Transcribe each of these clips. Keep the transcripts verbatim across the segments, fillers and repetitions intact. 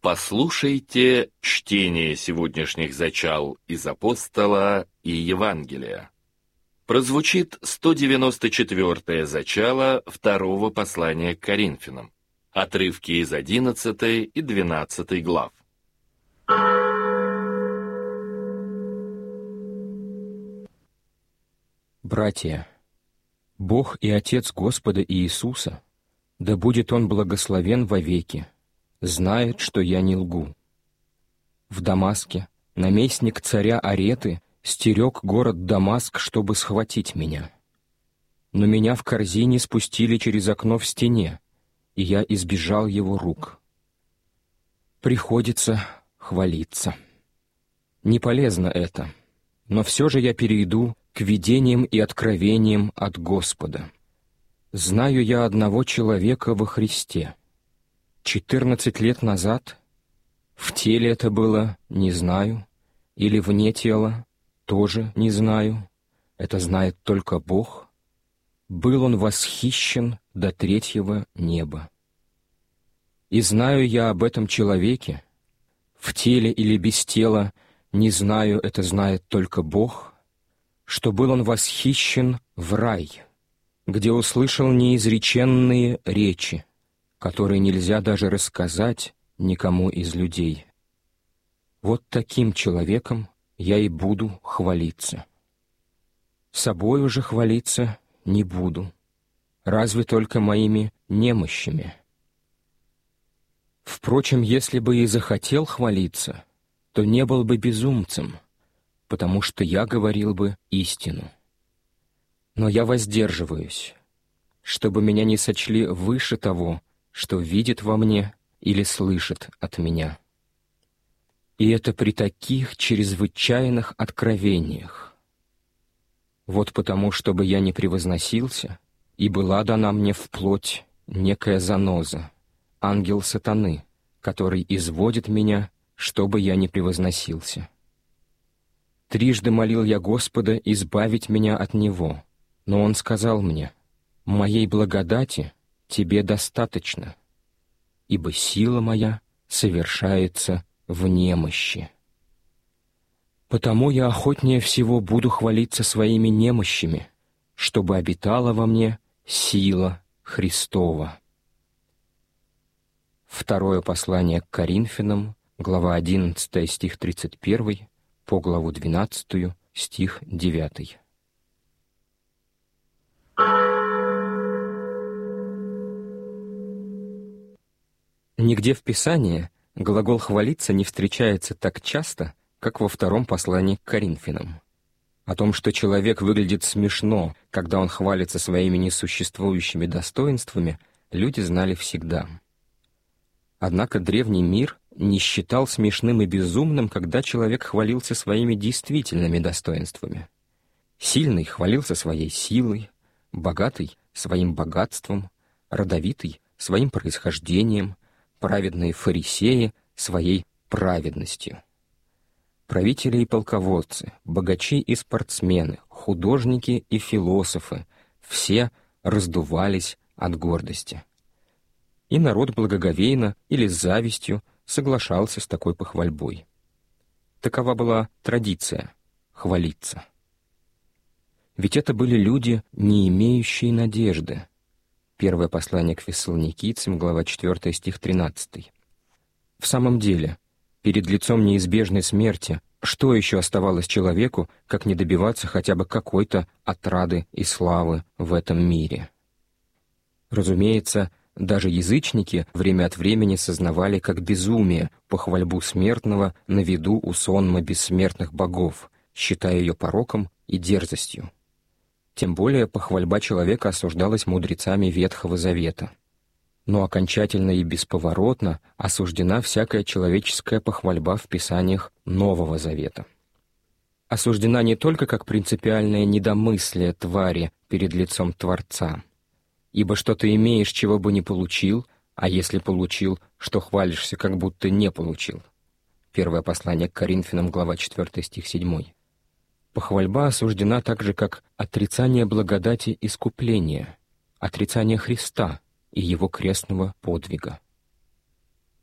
Послушайте чтение сегодняшних зачал из Апостола и Евангелия. Прозвучит сто девяносто четвёртое зачало второго послания к Коринфянам, отрывки из одиннадцатой и двенадцатой глав. Братья, Бог и Отец Господа Иисуса, да будет Он благословен вовеки, знает, что я не лгу. В Дамаске наместник царя Ареты стерег город Дамаск, чтобы схватить меня. Но меня в корзине спустили через окно в стене, и я избежал его рук. Приходится хвалиться. Не полезно это, но все же я перейду к видениям и откровениям от Господа. Знаю я одного человека во Христе. Четырнадцать лет назад, в теле это было, не знаю, или вне тела, тоже не знаю, это знает только Бог, был он восхищен до третьего неба. И знаю я об этом человеке, в теле или без тела, не знаю, это знает только Бог, что был он восхищен в рай, где услышал неизреченные речи, которые нельзя даже рассказать никому из людей. Вот таким человеком я и буду хвалиться. Собою же хвалиться не буду, разве только моими немощами. Впрочем, если бы и захотел хвалиться, то не был бы безумцем, потому что я говорил бы истину. Но я воздерживаюсь, чтобы меня не сочли выше того, что видит во мне или слышит от меня. И это при таких чрезвычайных откровениях. Вот потому, чтобы я не превозносился, и была дана мне вплоть некая заноза, ангел сатаны, который изводит меня, чтобы я не превозносился. Трижды молил я Господа избавить меня от него, но Он сказал мне: «Моей благодати тебе достаточно, ибо сила моя совершается в немощи». Потому я охотнее всего буду хвалиться своими немощами, чтобы обитала во мне сила Христова. Второе послание к Коринфянам, глава одиннадцатая, стих тридцать первый, по главу двенадцатую, стих девятый. Нигде в Писании глагол «хвалиться» не встречается так часто, как во втором послании к Коринфянам. О том, что человек выглядит смешно, когда он хвалится своими несуществующими достоинствами, люди знали всегда. Однако древний мир не считал смешным и безумным, когда человек хвалился своими действительными достоинствами. Сильный хвалился своей силой, богатый — своим богатством, родовитый — своим происхождением, праведные фарисеи — своей праведностью. Правители и полководцы, богачи и спортсмены, художники и философы — все раздувались от гордости. И народ благоговейно или с завистью соглашался с такой похвальбой. Такова была традиция — хвалиться. Ведь это были люди, не имеющие надежды. Первое послание к Фессалоникийцам, глава четвёртая, стих тринадцатый. В самом деле, перед лицом неизбежной смерти, что еще оставалось человеку, как не добиваться хотя бы какой-то отрады и славы в этом мире? Разумеется, даже язычники время от времени сознавали как безумие похвальбу смертного на виду у сонма бессмертных богов, считая ее пороком и дерзостью. Тем более похвальба человека осуждалась мудрецами Ветхого Завета. Но окончательно и бесповоротно осуждена всякая человеческая похвальба в Писаниях Нового Завета. Осуждена не только как принципиальное недомыслие твари перед лицом Творца, ибо что ты имеешь, чего бы не получил, а если получил, что хвалишься, как будто не получил. Первое послание к Коринфянам, глава четвёртая, стих седьмой. Похвальба осуждена так же, как отрицание благодати искупления, отрицание Христа и Его крестного подвига.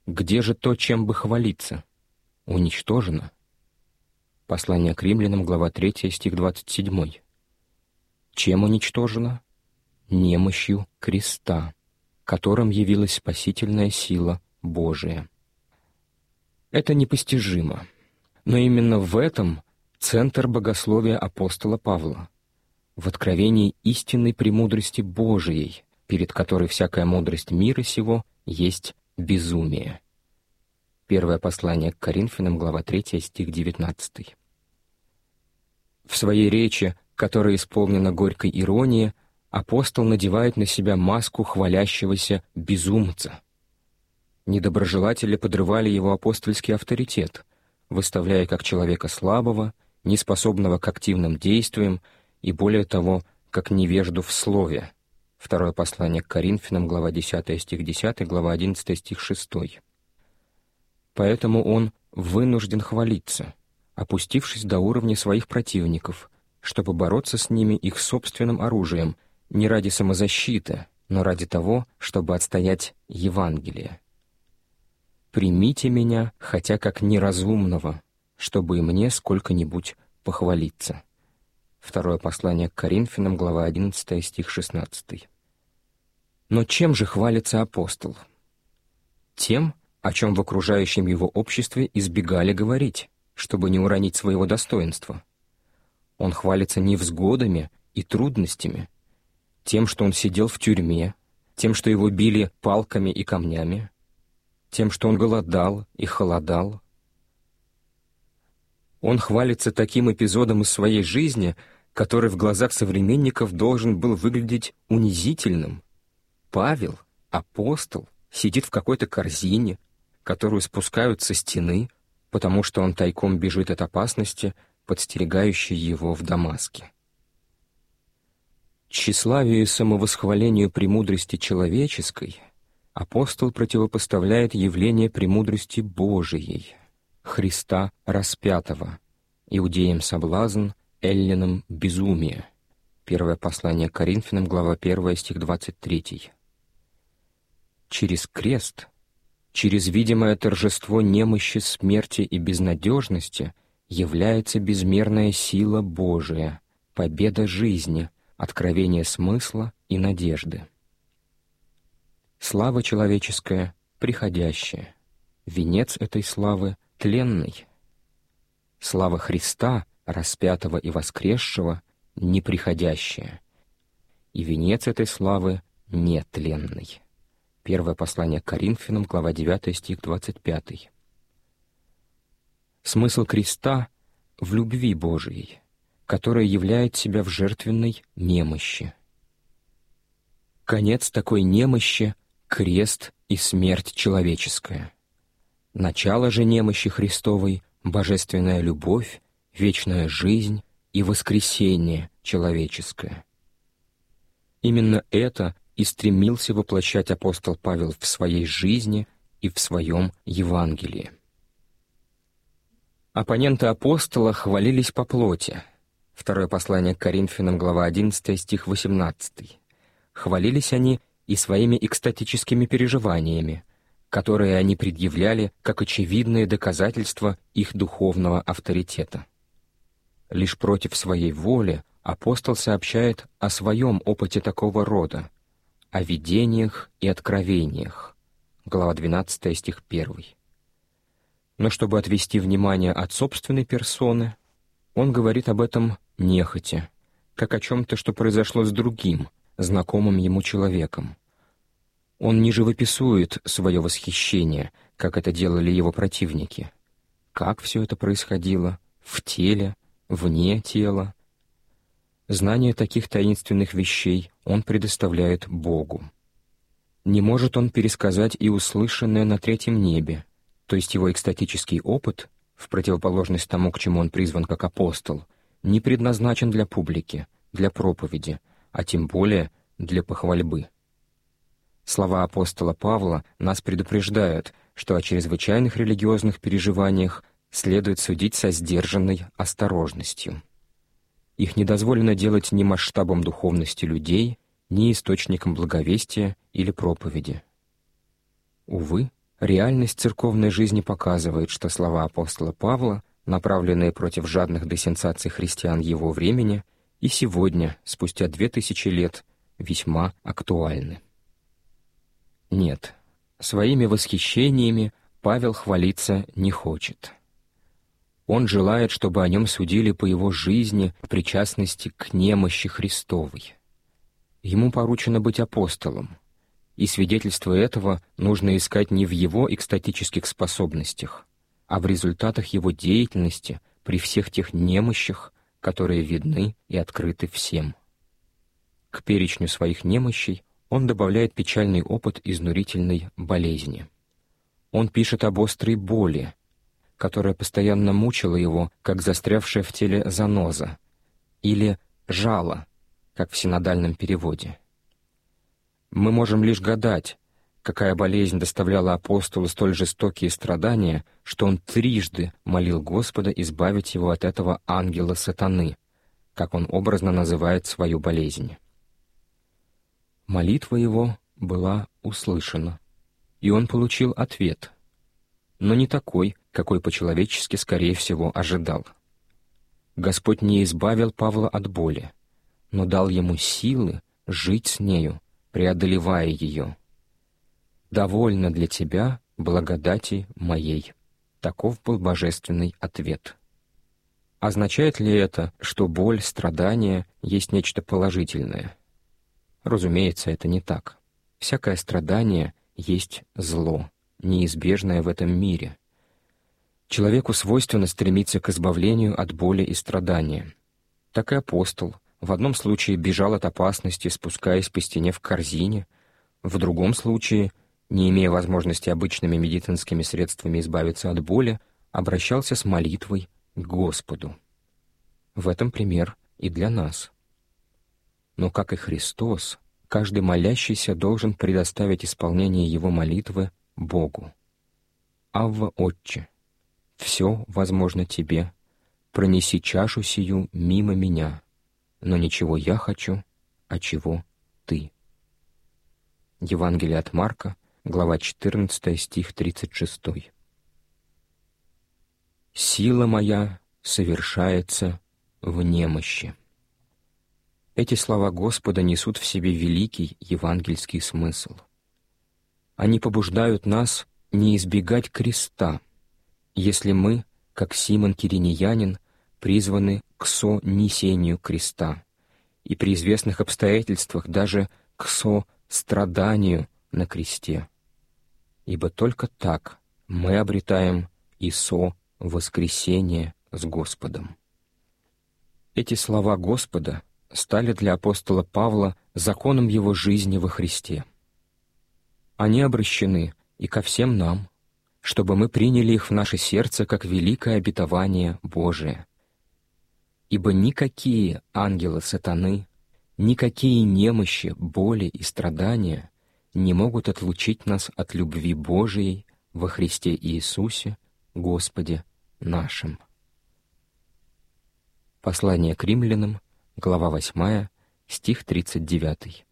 где же то, чем бы хвалиться? Уничтожено. Послание к римлянам, глава третья, стих двадцать семь. Чем уничтожено? Немощью креста, которым явилась спасительная сила Божия. Это непостижимо, но именно в этом центр богословия апостола Павла, в откровении истинной премудрости Божией, перед которой всякая мудрость мира сего есть безумие. Первое послание к Коринфянам, глава третья, стих девятнадцатый. В своей речи, которая исполнена горькой иронии, апостол надевает на себя маску хвалящегося безумца. Недоброжелатели подрывали его апостольский авторитет, выставляя как человека слабого, неспособного к активным действиям и, более того, как невежду в слове. Второе послание к Коринфянам, глава десятая, стих десятый, глава одиннадцатая, стих шестой. Поэтому он вынужден хвалиться, опустившись до уровня своих противников, чтобы бороться с ними их собственным оружием, не ради самозащиты, но ради того, чтобы отстоять Евангелие. «Примите меня, хотя как неразумного, чтобы и мне сколько-нибудь похвалиться». Второе послание к Коринфянам, глава одиннадцатая, стих шестнадцатый. Но чем же хвалится апостол? Тем, о чем в окружающем его обществе избегали говорить, чтобы не уронить своего достоинства. Он хвалится невзгодами и трудностями, тем, что он сидел в тюрьме, тем, что его били палками и камнями, тем, что он голодал и холодал. Он хвалится таким эпизодом из своей жизни, который в глазах современников должен был выглядеть унизительным. Павел, апостол, сидит в какой-то корзине, которую спускают со стены, потому что он тайком бежит от опасности, подстерегающей его в Дамаске. Тщеславию и самовосхвалению премудрости человеческой апостол противопоставляет явление премудрости Божией, Христа распятого, иудеям соблазн, эллинам безумие. Первое послание к Коринфянам, глава первая, стих двадцать третий. Через крест, через видимое торжество немощи, смерти и безнадежности является безмерная сила Божия, победа жизни, откровение смысла и надежды. Слава человеческая приходящая, венец этой славы тленный. Слава Христа, распятого и воскресшего, неприходящая, и венец этой славы нетленный. Первое послание к Коринфянам, глава девятая, стих двадцать пятый. Смысл креста в любви Божией, которая являет себя в жертвенной немощи. Конец такой немощи — крест и смерть человеческая. Начало же немощи Христовой — божественная любовь, вечная жизнь и воскресение человеческое. Именно это и стремился воплощать апостол Павел в своей жизни и в своем Евангелии. Оппоненты апостола хвалились по плоти. Второе послание к Коринфянам, глава одиннадцатая, стих восемнадцатый. Хвалились они и своими экстатическими переживаниями, которые они предъявляли как очевидные доказательства их духовного авторитета. Лишь против своей воли апостол сообщает о своем опыте такого рода, о видениях и откровениях. Глава двенадцатая, стих первый. Но чтобы отвести внимание от собственной персоны, он говорит об этом нехотя, как о чем-то, что произошло с другим, знакомым ему человеком. Он не живописует свое восхищение, как это делали его противники. Как все это происходило? В теле? Вне тела? Знание таких таинственных вещей он предоставляет Богу. Не может он пересказать и услышанное на третьем небе, то есть его экстатический опыт, в противоположность тому, к чему он призван как апостол, не предназначен для публики, для проповеди, а тем более для похвальбы. Слова апостола Павла нас предупреждают, что о чрезвычайных религиозных переживаниях следует судить со сдержанной осторожностью. Их не дозволено делать ни масштабом духовности людей, ни источником благовестия или проповеди. Увы, Реальность церковной жизни показывает, что слова апостола Павла, направленные против жадных до сенсаций христиан его времени, и сегодня, спустя две тысячи лет, весьма актуальны. Нет, своими восхищениями Павел хвалиться не хочет. Он желает, чтобы о нем судили по его жизни, причастности к немощи Христовой. Ему поручено быть апостолом, и свидетельство этого нужно искать не в его экстатических способностях, а в результатах его деятельности при всех тех немощах, которые видны и открыты всем. К перечню своих немощей он добавляет печальный опыт изнурительной болезни. Он пишет об острой боли, которая постоянно мучила его, как застрявшая в теле заноза, или жало, как в синодальном переводе. Мы можем лишь гадать, какая болезнь доставляла апостолу столь жестокие страдания, что он трижды молил Господа избавить его от этого ангела сатаны, как он образно называет свою болезнь. Молитва его была услышана, и он получил ответ, но не такой, какой по-человечески, скорее всего, ожидал. Господь не избавил Павла от боли, но дал ему силы жить с нею, преодолевая ее. «Довольно для тебя благодати моей». Таков был божественный ответ. Означает ли это, что боль, страдания есть нечто положительное? Разумеется, это не так. Всякое страдание есть зло, неизбежное в этом мире. Человеку свойственно стремиться к избавлению от боли и страдания. Так и апостол в одном случае бежал от опасности, спускаясь по стене в корзине, в другом случае, не имея возможности обычными медицинскими средствами избавиться от боли, обращался с молитвой к Господу. В этом пример и для нас. Но, как и Христос, каждый молящийся должен предоставить исполнение его молитвы Богу. «Авва, Отче, все возможно Тебе, пронеси чашу сию мимо меня, но ничего я хочу, а чего Ты». Евангелие от Марка, глава четырнадцатая, стих тридцать шестой. «Сила моя совершается в немощи». Эти слова Господа несут в себе великий евангельский смысл. Они побуждают нас не избегать креста, если мы, как Симон Киринеянин, призваны к со-несению креста и при известных обстоятельствах даже к со-страданию на кресте. Ибо только так мы обретаем и со-воскресение с Господом. Эти слова Господа стали для апостола Павла законом его жизни во Христе. Они обращены и ко всем нам, чтобы мы приняли их в наше сердце как великое обетование Божие. Ибо никакие ангелы сатаны, никакие немощи, боли и страдания не могут отлучить нас от любви Божией во Христе Иисусе, Господе нашим. Послание к римлянам, глава восьмая, стих тридцать девятый.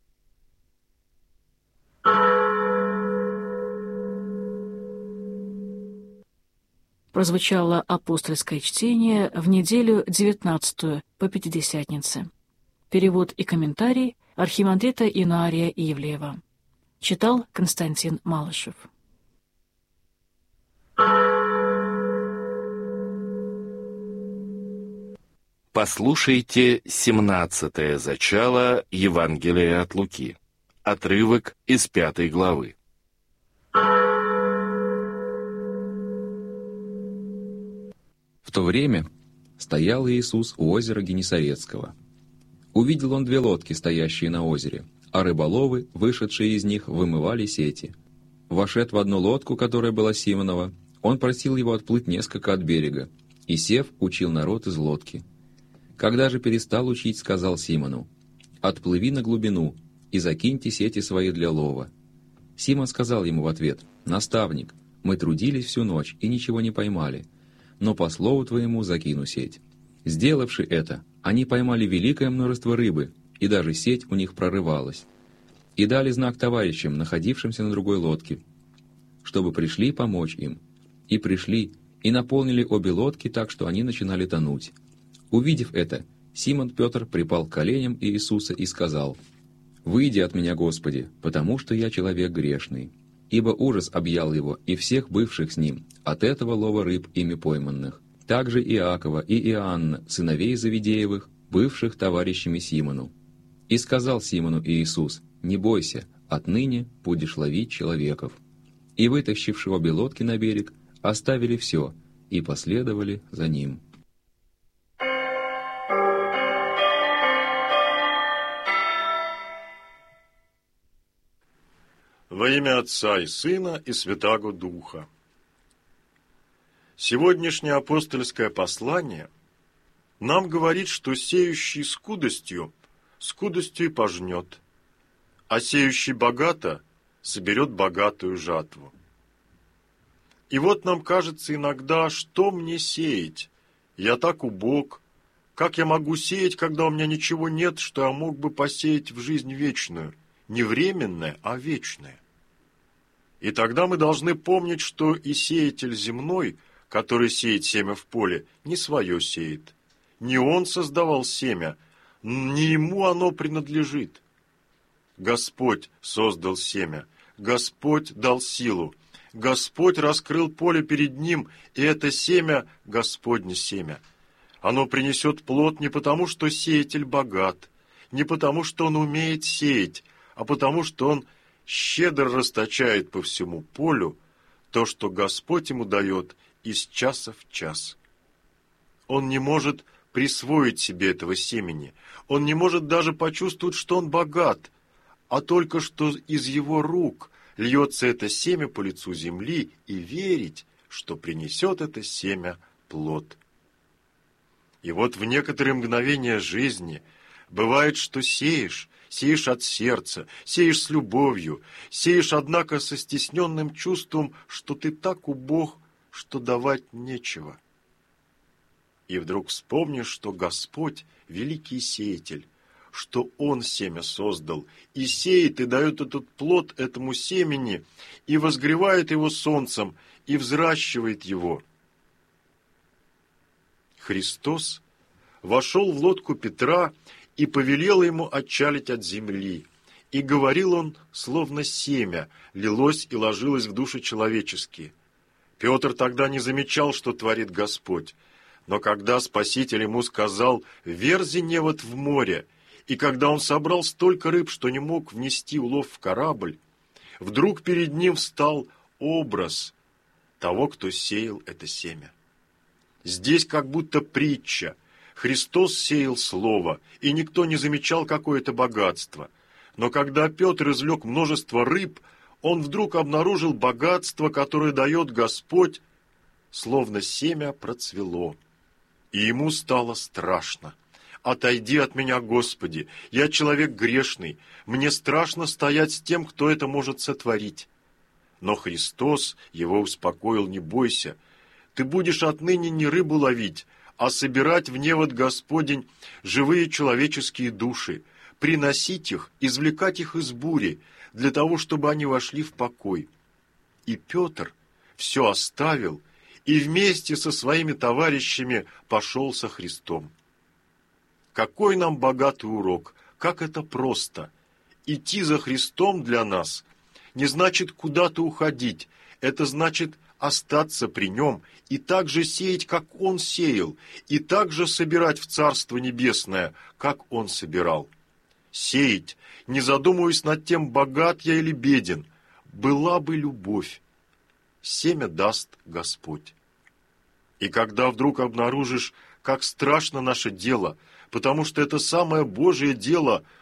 Прозвучало апостольское чтение в неделю девятнадцатую по Пятидесятнице. Перевод и комментарий архимандрита Инария Ивлеева. Читал Константин Малышев. Послушайте семнадцатое зачало Евангелия от Луки. Отрывок из пятой главы. В то время стоял Иисус у озера Генесаретского. Увидел он две лодки, стоящие на озере, а рыболовы, вышедшие из них, вымывали сети. Вошед в одну лодку, которая была Симонова, он просил его отплыть несколько от берега, и, сев, учил народ из лодки. Когда же перестал учить, сказал Симону: «Отплыви на глубину и закиньте сети свои для лова». Симон сказал ему в ответ: «Наставник, мы трудились всю ночь и ничего не поймали, но по слову твоему закину сеть». Сделавши это, они поймали великое множество рыбы, и даже сеть у них прорывалась. И дали знак товарищам, находившимся на другой лодке. чтобы пришли помочь им. И пришли, и наполнили обе лодки так, что они начинали тонуть. Увидев это, Симон Петр припал к коленям Иисуса и сказал: «Выйди от меня, Господи, потому что я человек грешный». Ибо ужас объял его и всех бывших с ним от этого лова рыб ими пойманных. Также Иакова и Иоанна, сыновей Завидеевых, бывших товарищами Симону. И сказал Симону Иисус: «Не бойся, отныне будешь ловить человеков». И, вытащивши обе лодки на берег, оставили все и последовали за ним. Во имя Отца и Сына и Святаго Духа. Сегодняшнее апостольское послание нам говорит, что сеющий скудостью, скудостью и пожнет, а сеющий богато соберет богатую жатву. И вот нам кажется иногда, что мне сеять? Я так убог. Как я могу сеять, когда у меня ничего нет, что я мог бы посеять в жизнь вечную? Не временное, а вечное. И тогда мы должны помнить, что и сеятель земной, который сеет семя в поле, не свое сеет. Не он создавал семя, не ему оно принадлежит. Господь создал семя, Господь дал силу, Господь раскрыл поле перед ним, и это семя — Господне семя. Оно принесет плод не потому, что сеятель богат, не потому, что он умеет сеять, а потому, что он щедро расточает по всему полю то, что Господь ему дает из часа в час. Он не может присвоить себе этого семени, он не может даже почувствовать, что он богат, а только что из его рук льется это семя по лицу земли, и верить, что принесет это семя плод. И вот в некоторые мгновения жизни бывает, что сеешь, сеешь от сердца, сеешь с любовью, сеешь, однако, со стесненным чувством, что ты так убог, что давать нечего. И вдруг вспомнишь, что Господь — великий сеятель, что Он семя создал, и сеет, и дает этот плод этому семени, и возгревает его солнцем, и взращивает его. Христос вошел в лодку Петра и повелел ему отчалить от земли. И говорил он, словно семя, лилось и ложилось в души человеческие. Петр тогда не замечал, что творит Господь. Но когда Спаситель ему сказал: «Верзи невод в море», и когда он собрал столько рыб, что не мог внести улов в корабль, вдруг перед ним встал образ того, кто сеял это семя. Здесь как будто притча. Христос сеял слово, и никто не замечал какое-то богатство. Но когда Петр извлек множество рыб, он вдруг обнаружил богатство, которое дает Господь, словно семя процвело. И ему стало страшно. «Отойди от меня, Господи, я человек грешный, мне страшно стоять с тем, кто это может сотворить». Но Христос его успокоил: «Не бойся, ты будешь отныне не рыбу ловить, а собирать в невод Господень живые человеческие души, приносить их, извлекать их из бури, для того, чтобы они вошли в покой». И Петр все оставил и вместе со своими товарищами пошел со Христом. Какой нам богатый урок, как это просто! Идти за Христом для нас не значит куда-то уходить, это значит остаться при Нем и так же сеять, как Он сеял, и так же собирать в Царство Небесное, как Он собирал. Сеять, не задумываясь над тем, богат я или беден, была бы любовь. Семя даст Господь. И когда вдруг обнаружишь, как страшно наше дело, потому что это самое Божие дело